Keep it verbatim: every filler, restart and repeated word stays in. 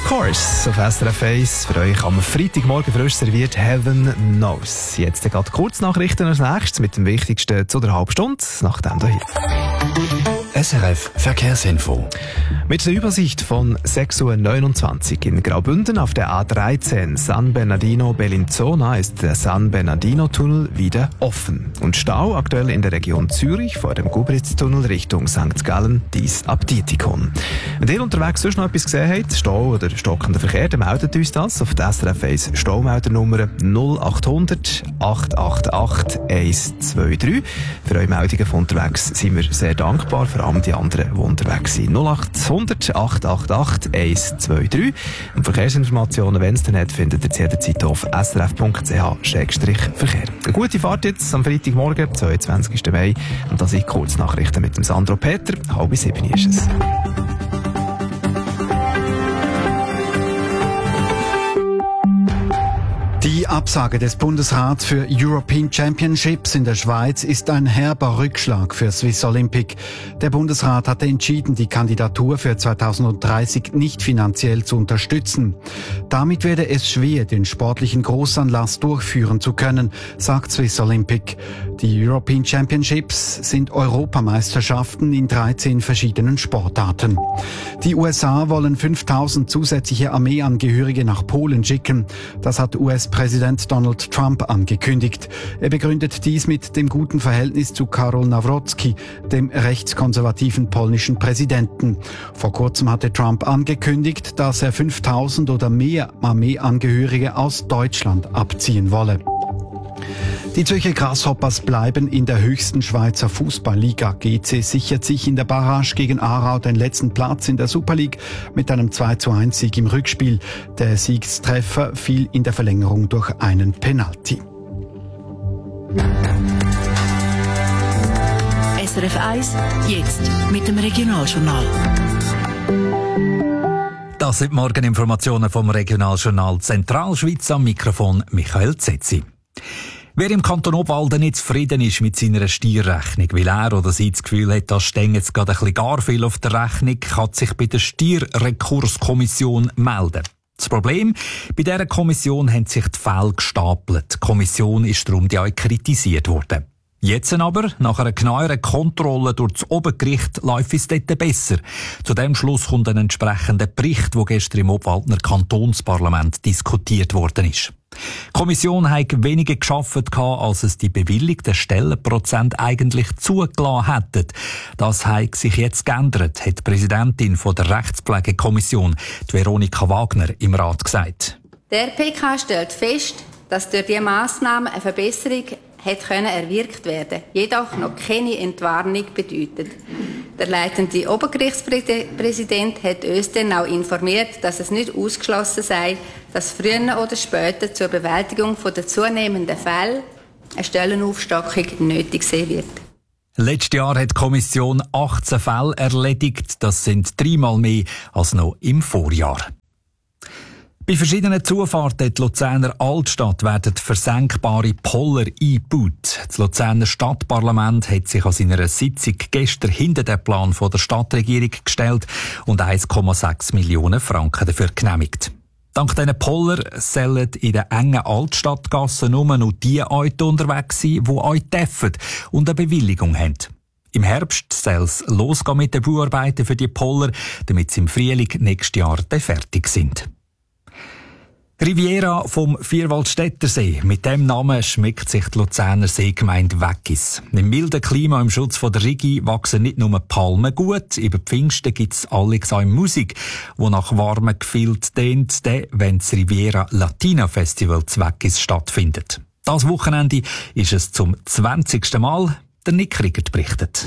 Course auf S R F eins. Für euch am Freitagmorgen frisch serviert Heaven Knows. Jetzt gerade Kurznachrichten als nächstes mit dem Wichtigsten zu der halben Stunde nach dem hier. S R F Verkehrsinfo. Mit der Übersicht von sechs Uhr neunundzwanzig in Graubünden auf der A dreizehn San Bernardino-Bellinzona ist der San Bernardino-Tunnel wieder offen. Und Stau aktuell in der Region Zürich vor dem Gubritz-Tunnel Richtung Sankt Gallen, dies ab Dietikon. Wenn ihr unterwegs sonst noch etwas gesehen habt, Stau oder stockender Verkehr, dann meldet uns das auf der S R F eins Staumeldernummer null acht hundert acht acht acht eins zwei drei. Für eure Meldungen von unterwegs sind wir sehr dankbar, vor allem die anderen, die unterwegs sind. null acht hundert acht acht acht eins zwei drei. Und Verkehrsinformationen, wenn es dann hat, findet ihr jederzeit auf s r f punkt c h Verkehr. Eine gute Fahrt jetzt am Freitagmorgen, zweiundzwanzigsten Mai. Und das sind Kurznachrichten mit dem Sandro Peter. Halb sieben ist es. Die Absage des Bundesrats für European Championships in der Schweiz ist ein herber Rückschlag für Swiss Olympic. Der Bundesrat hatte entschieden, die Kandidatur für zweitausenddreißig nicht finanziell zu unterstützen. Damit werde es schwer, den sportlichen Großanlass durchführen zu können, sagt Swiss Olympic. Die European Championships sind Europameisterschaften in dreizehn verschiedenen Sportarten. Die U S A wollen fünftausend zusätzliche Armeeangehörige nach Polen schicken. Das hat U S-Präsident Donald Trump angekündigt. Er begründet dies mit dem guten Verhältnis zu Karol Nawrocki, dem rechtskonservativen polnischen Präsidenten. Vor kurzem hatte Trump angekündigt, dass er fünftausend oder mehr Armeeangehörige aus Deutschland abziehen wolle. Die Zürcher Grasshoppers bleiben in der höchsten Schweizer Fußballliga. G C sichert sich in der Barrage gegen Aarau den letzten Platz in der Super League mit einem zwei zu eins Sieg im Rückspiel. Der Siegstreffer fiel in der Verlängerung durch einen Penalty. S R F eins, jetzt mit dem Regionaljournal. Das sind Morgeninformationen vom Regionaljournal Zentralschweiz, am Mikrofon Michael Zetzi. Wer im Kanton Obwalden nicht zufrieden ist mit seiner Steuerrechnung, weil er oder sie das Gefühl hat, da steht jetzt gerade ein bisschen gar viel auf der Rechnung, kann sich bei der Steuerrekurskommission melden. Das Problem: Bei dieser Kommission haben sich die Fälle gestapelt. Die Kommission ist darum die auch kritisiert worden. Jetzt aber, nach einer genaueren Kontrolle durch das Obergericht, läuft es dort besser. Zu dem Schluss kommt ein entsprechender Bericht, der gestern im Obwaldner Kantonsparlament diskutiert worden ist. Die Kommission hat weniger gearbeitet, als es die bewilligten Stellenprozent eigentlich zugelassen hätten. Das hat sich jetzt geändert, hat die Präsidentin von der Rechtspflegekommission, Veronika Wagner, im Rat gesagt. Der R P K stellt fest, dass durch diese Massnahme eine Verbesserung hat können erwirkt werden, jedoch noch keine Entwarnung bedeutet. Der leitende Obergerichtspräsident hat uns dann auch informiert, dass es nicht ausgeschlossen sei, dass früher oder später zur Bewältigung der zunehmenden Fälle eine Stellenaufstockung nötig sein wird. Letztes Jahr hat die Kommission achtzehn Fälle erledigt. Das sind dreimal mehr als noch im Vorjahr. Bei verschiedenen Zufahrten in die Luzerner Altstadt werden versenkbare Poller eingebaut. Das Luzerner Stadtparlament hat sich an seiner Sitzung gestern hinter den Plan von der Stadtregierung gestellt und eins Komma sechs Millionen Franken dafür genehmigt. Dank diesen Poller sollen in den engen Altstadtgassen nur noch die Autos unterwegs sein, die euch dürfen und eine Bewilligung haben. Im Herbst soll es losgehen mit den Bauarbeiten für die Poller, damit sie im Frühling nächstes Jahr fertig sind. Riviera vom Vierwaldstättersee. Mit dem Namen schmeckt sich die Luzerner Seegemeinde Weggis. Im milden Klima, im Schutz von der Rigi, wachsen nicht nur Palmen gut. Über Pfingsten gibt es allgemein Musik, die nach warmen Gefilden dehnt, wenn das Riviera Latina Festival zu Weggis stattfindet. Das Wochenende ist es zum zwanzigsten Mal. Der Nick Riegert berichtet.